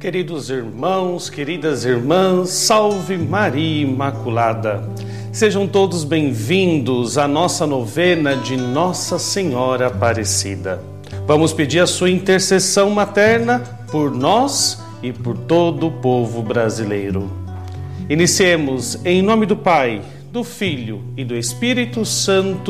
Queridos irmãos, queridas irmãs, salve Maria Imaculada. Sejam todos bem-vindos à nossa novena de Nossa Senhora Aparecida. Vamos pedir a sua intercessão materna por nós e por todo o povo brasileiro. Iniciemos em nome do Pai, do Filho e do Espírito Santo.